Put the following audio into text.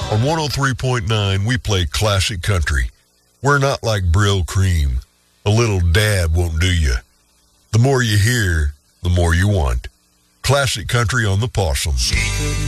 On 103.9, we play classic country. We're not like Brill Cream. A little dab won't do you. The more you hear, the more you want. Classic country on the Possum.